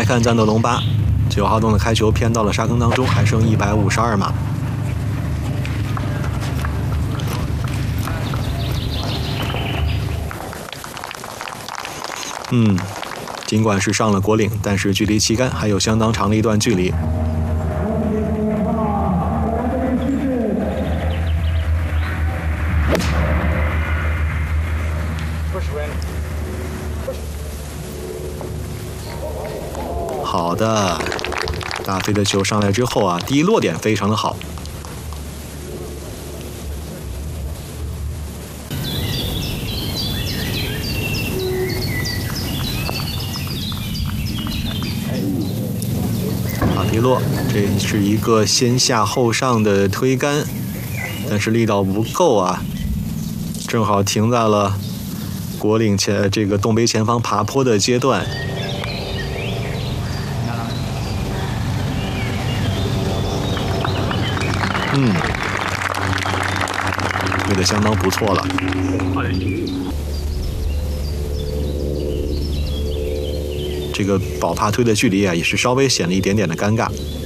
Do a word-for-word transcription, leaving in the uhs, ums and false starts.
来看战斗龙八，九号洞的开球偏到了沙坑当中，还剩一百五十二码。嗯，尽管是上了果岭，但是距离旗杆还有相当长的一段距离。好的，大飞的球上来之后啊，第一落点非常的好。马迪洛，这是一个先下后上的推杆，但是力道不够啊，正好停在了果岭前这个洞碑前方爬坡的阶段。嗯，推得相当不错了。这个宝帕推的距离啊，也是稍微显了一点点的尴尬。